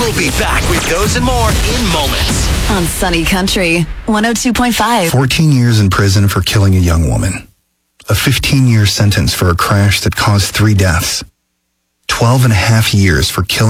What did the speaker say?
We'll be back with those and more in moments. On Sunny Country 102.5. 14 years in prison for killing a young woman. A 15-year sentence for a crash that caused 3 deaths. 12 and a half years for killing